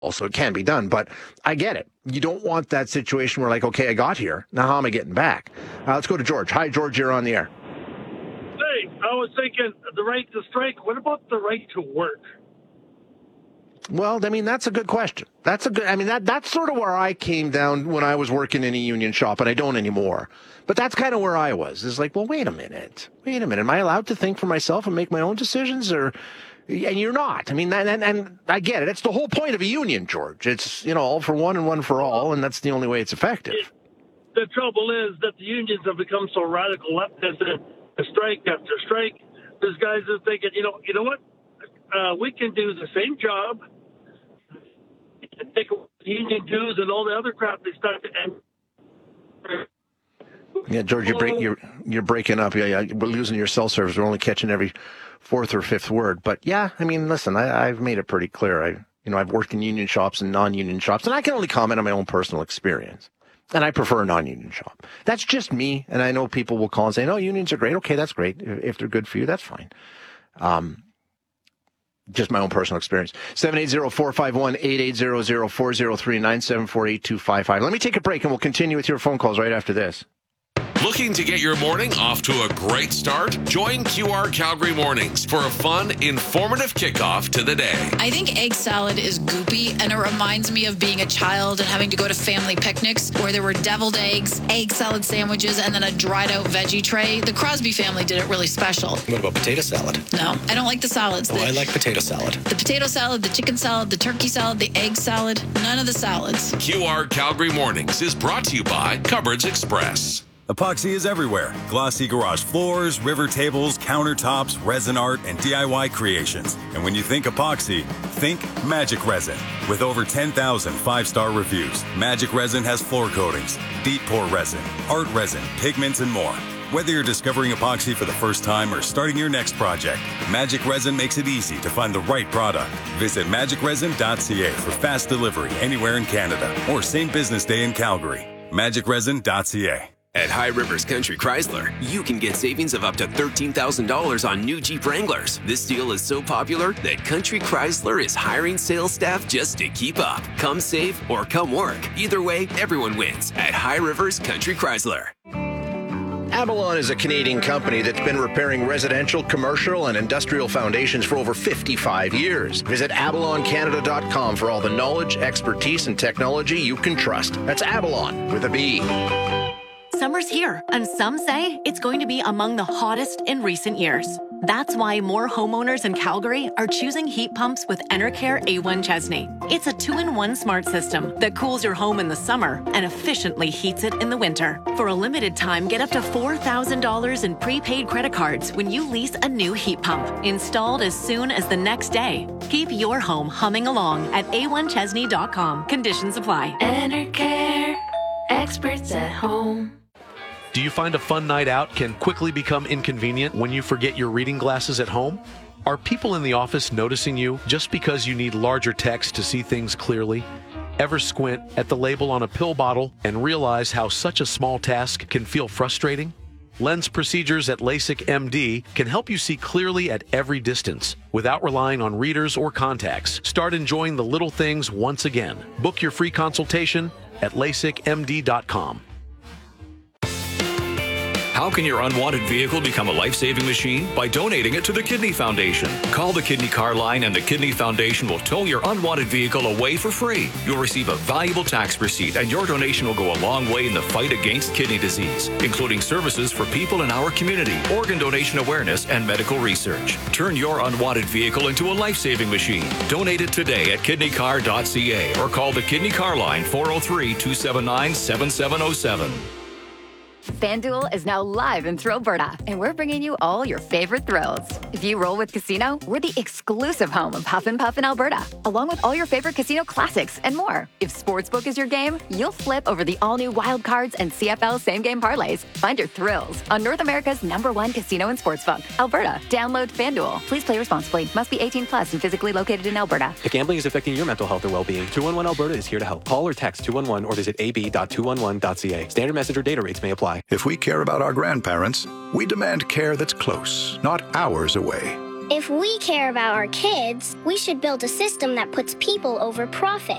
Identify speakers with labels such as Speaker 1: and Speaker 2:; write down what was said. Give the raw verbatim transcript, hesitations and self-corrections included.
Speaker 1: Also, it can be done, but I get it. You don't want that situation where, like, okay, I got here. Now how am I getting back? Uh, let's go to George. Hi, George. You're on the air.
Speaker 2: Hey, I was thinking the right to strike. What about the right to work?
Speaker 1: Well, I mean, that's a good question. That's a good, I mean, that that's sort of where I came down when I was working in a union shop, and I don't anymore. But that's kind of where I was. It's like, well, wait a minute. Wait a minute. Am I allowed to think for myself and make my own decisions? Or, and you're not. I mean, and, and, and I get it. It's the whole point of a union, George. It's, you know, all for one and one for all, and that's the only way it's effective.
Speaker 2: It, the trouble is that the unions have become so radical leftist that strike after strike, these guys are thinking, you know, you know what? Uh, we can do the same job, take union dues and all the other crap they start to end.
Speaker 1: Yeah, George, you're, break, you're, you're breaking up. Yeah, yeah, we're losing your cell service. We're only catching every fourth or fifth word. But yeah, I mean, listen, I, I've made it pretty clear. I, you know, I've worked in union shops and non-union shops, and I can only comment on my own personal experience. And I prefer a non-union shop. That's just me. And I know people will call and say, no, unions are great. Okay, that's great. If they're good for you, that's fine. Um, just my own personal experience. seven eight zero, four five one, eight eight zero zero, four zero three, nine seven four, eight two five five. Let me take a break, and we'll continue with your phone calls right after this.
Speaker 3: Looking to get your morning off to a great start? Join Q R Calgary Mornings for a fun, informative kickoff to the day.
Speaker 4: I think egg salad is goopy, and it reminds me of being a child and having to go to family picnics where there were deviled eggs, egg salad sandwiches, and then a dried-out veggie tray. The Crosby family did it really special.
Speaker 5: What about potato salad?
Speaker 4: No, I don't like the salads.
Speaker 5: Oh,
Speaker 4: the,
Speaker 5: I like potato salad.
Speaker 4: The potato salad, the chicken salad, the turkey salad, the egg salad, none of the salads.
Speaker 3: Q R Calgary Mornings is brought to you by Cupboards Express.
Speaker 6: Epoxy is everywhere. Glossy garage floors, river tables, countertops, resin art, and D I Y creations. And when you think epoxy, think Magic Resin. With over ten thousand five-star reviews, Magic Resin has floor coatings, deep pour resin, art resin, pigments, and more. Whether you're discovering epoxy for the first time or starting your next project, Magic Resin makes it easy to find the right product. Visit magic resin dot c a for fast delivery anywhere in Canada or same business day in Calgary. magic resin dot c a.
Speaker 7: At High Rivers Country Chrysler, you can get savings of up to thirteen thousand dollars on new Jeep Wranglers. This deal is so popular that Country Chrysler is hiring sales staff just to keep up. Come save or come work. Either way, everyone wins at High Rivers Country Chrysler.
Speaker 1: Avalon is a Canadian company that's been repairing residential, commercial, and industrial foundations for over fifty-five years. Visit avalon canada dot com for all the knowledge, expertise, and technology you can trust. That's Avalon with a B.
Speaker 8: Summer's here, and some say it's going to be among the hottest in recent years. That's why more homeowners in Calgary are choosing heat pumps with Enercare A one Chesney. It's a two-in-one smart system that cools your home in the summer and efficiently heats it in the winter. For a limited time, get up to four thousand dollars in prepaid credit cards when you lease a new heat pump, installed as soon as the next day. Keep your home humming along at a one chesney dot com. Conditions apply.
Speaker 9: Enercare, experts at home.
Speaker 10: Do you find a fun night out can quickly become inconvenient when you forget your reading glasses at home? Are people in the office noticing you just because you need larger text to see things clearly? Ever squint at the label on a pill bottle and realize how such a small task can feel frustrating? Lens procedures at LASIK M D can help you see clearly at every distance without relying on readers or contacts. Start enjoying the little things once again. Book your free consultation at lasik m d dot com.
Speaker 11: How can your unwanted vehicle become a life-saving machine? By donating it to the Kidney Foundation. Call the Kidney Car Line and the Kidney Foundation will tow your unwanted vehicle away for free. You'll receive a valuable tax receipt and your donation will go a long way in the fight against kidney disease, including services for people in our community, organ donation awareness, and medical research. Turn your unwanted vehicle into a life-saving machine. Donate it today at kidney car dot c a or call the Kidney Car Line four oh three, two seven nine, seven seven oh seven.
Speaker 12: FanDuel is now live in Thrillberta, and we're bringing you all your favorite thrills. If you roll with Casino, we're the exclusive home of Huff and Puff in Alberta, along with all your favorite casino classics and more. If Sportsbook is your game, you'll flip over the all-new Wild Cards and C F L same-game parlays. Find your thrills on North America's number one casino and sportsbook, Alberta. Download FanDuel. Please play responsibly. Must be eighteen plus and physically located in Alberta.
Speaker 13: If gambling is affecting your mental health or well-being, two one one Alberta is here to help. Call or text two one one or visit a b dot two one one dot c a. Standard message or data rates may apply.
Speaker 14: If we care about our grandparents, we demand care that's close, not hours away.
Speaker 5: If we care about our kids, we should build a system that puts people over profit.